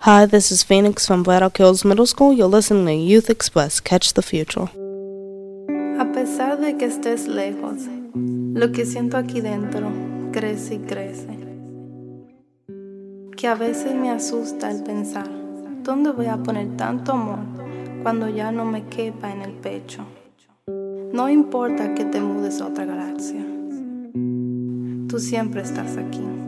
Hi, this is Phoenix from Black Oak Hills Middle School. You're listening to Youth Express. Catch the future. A pesar de que estés lejos, lo que siento aquí dentro crece y crece. Que a veces me asusta el pensar, ¿dónde voy a poner tanto amor cuando ya no me quepa en el pecho? No importa que te mudes a otra galaxia, tú siempre estás aquí.